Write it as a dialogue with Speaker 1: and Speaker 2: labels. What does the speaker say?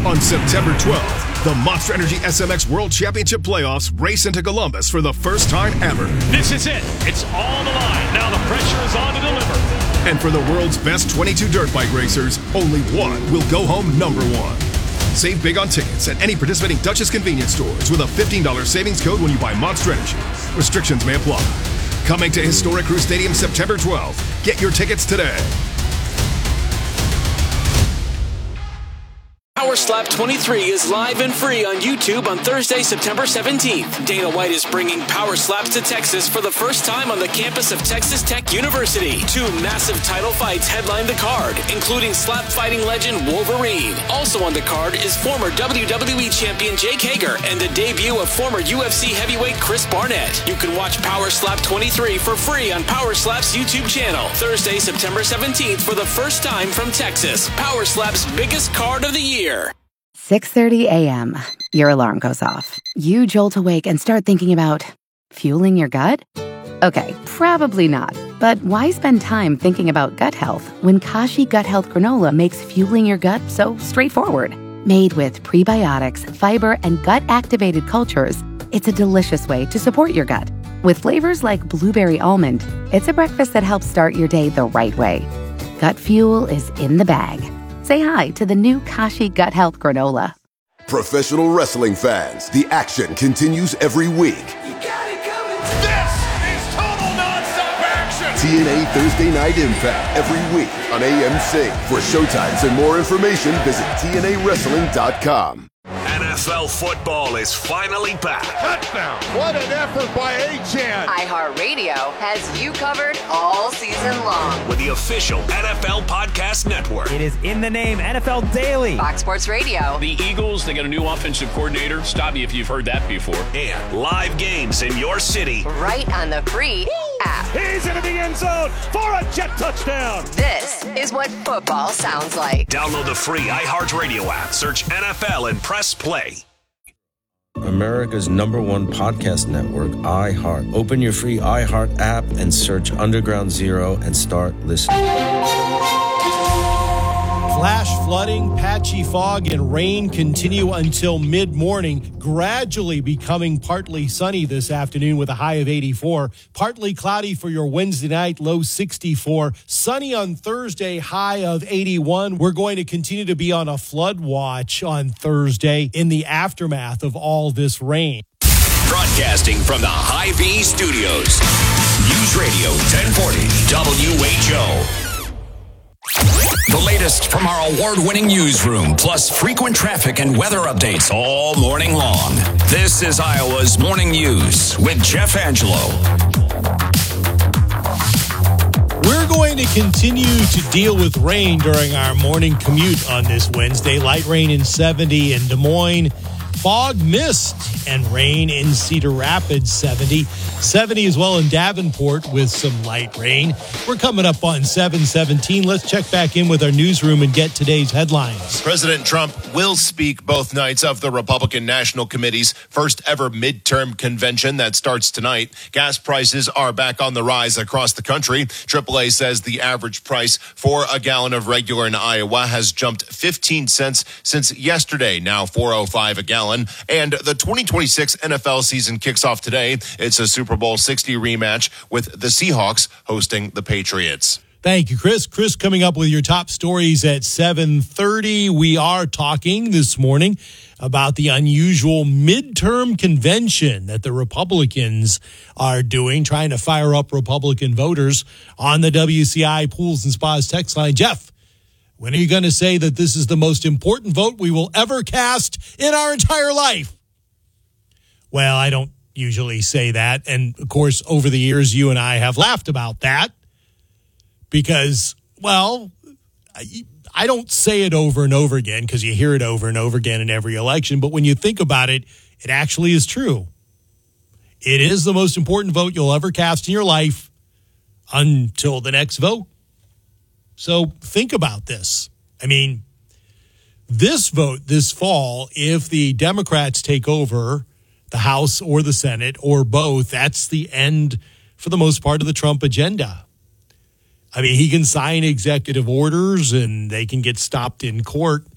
Speaker 1: On September 12th, the Monster Energy SMX World Championship Playoffs race into Columbus for the first time ever.
Speaker 2: This is it. It's all the line. Now the pressure is on to deliver.
Speaker 1: And for the world's best 22 dirt bike racers, only one will go home number one. Save big on tickets at any participating Dutchess convenience stores with a $15 savings code when you buy Monster Energy. Restrictions may apply. Coming to Historic Crew Stadium September 12th. Get your tickets today.
Speaker 3: Power Slap 23 is live and free on YouTube on Thursday, September 17th. Dana White is bringing Power Slaps to Texas for the first time on the campus of Texas Tech University. 2 massive title fights headline the card, including slap fighting legend Wolverine. Also on the card is former WWE champion Jake Hager and the debut of former UFC heavyweight Chris Barnett. You can watch Power Slap 23 for free on Power Slap's YouTube channel. Thursday, September 17th for the first time from Texas. Power Slap's biggest card of the year.
Speaker 4: 6:30 a.m. Your alarm goes off. You jolt awake and start thinking about fueling your gut? Okay, probably not. But why spend time thinking about gut health when Kashi Gut Health Granola makes fueling your gut so straightforward? Made with prebiotics, fiber, and gut-activated cultures, it's a delicious way to support your gut. With flavors like blueberry almond, it's a breakfast that helps start your day the right way. Gut fuel is in the bag. Say hi to the new Kashi Gut Health Granola.
Speaker 5: Professional wrestling fans, the action continues every week.
Speaker 6: You got it coming. This is total nonstop action.
Speaker 5: TNA Thursday Night Impact every week on AMC. For showtimes and more information, visit TNAWrestling.com.
Speaker 7: NFL football is finally back.
Speaker 6: Touchdown. What an effort by A-Chan.
Speaker 8: iHeartRadio has you covered all season long.
Speaker 7: With the official NFL Podcast Network.
Speaker 9: It is in the name, NFL Daily.
Speaker 8: Fox Sports Radio.
Speaker 2: The Eagles, they got a new offensive coordinator. Stop me if you've heard that before.
Speaker 7: And live games in your city.
Speaker 8: Right on the free app.
Speaker 2: He's into the end zone for a jet touchdown.
Speaker 8: This is what football sounds like.
Speaker 7: Download the free iHeartRadio app. Search NFL and press play.
Speaker 10: America's #1 podcast network, iHeart. Open your free iHeart app and search Underground Zero and start listening.
Speaker 11: Flash flooding, patchy fog, and rain continue until mid-morning, gradually becoming partly sunny this afternoon with a high of 84. Partly cloudy for your Wednesday night, low 64. Sunny on Thursday, high of 81. We're going to continue to be on a flood watch on Thursday in the aftermath of all this rain.
Speaker 7: Broadcasting from the Hy-Vee Studios. News Radio 1040 WHO. The latest from our award-winning newsroom, plus frequent traffic and weather updates all morning long. This is Iowa's Morning News with Jeff Angelo.
Speaker 11: We're going to continue to deal with rain during our morning commute on this Wednesday. Light rain in 70 in Des Moines. Fog, mist, and rain in Cedar Rapids, 70. 70 as well in Davenport with some light rain. We're coming up on 7:17. Let's check back in with our newsroom and get today's headlines.
Speaker 12: President Trump will speak both nights of the Republican National Committee's first ever midterm convention that starts tonight. Gas prices are back on the rise across the country. AAA says the average price for a gallon of regular in Iowa has jumped 15 cents since yesterday, now $4.05 a gallon. And the 2026 NFL season kicks off today. It's a Super Bowl 60 rematch with the Seahawks hosting the Patriots.
Speaker 11: Thank you, Chris. Chris, coming up with your top stories at 7:30. We are talking this morning about the unusual midterm convention that the Republicans are doing, trying to fire up Republican voters on the WCI Pools and Spas text line. Jeff, when are you going to say that this is the most important vote we will ever cast in our entire life? Well, I don't usually say that. And, of course, over the years, you and I have laughed about that because, well, I don't say it over and over again because you hear it over and over again in every election. But when you think about it, it actually is true. It is the most important vote you'll ever cast in your life until the next vote. So think about this. I mean, this vote this fall, if the Democrats take over the House or the Senate or both, that's the end, for the most part, of the Trump agenda. I mean, he can sign executive orders and they can get stopped in court.